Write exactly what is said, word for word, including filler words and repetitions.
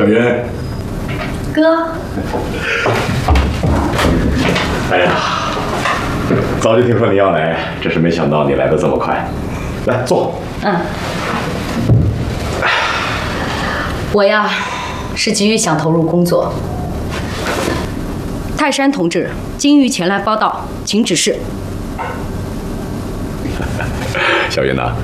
小云， 哥。 哎呀，早就听说你要来，真是没想到你来的这么快。来坐。 嗯。我呀，是急于想投入工作。泰山同志，金玉前来报道，请指示。 小云呐、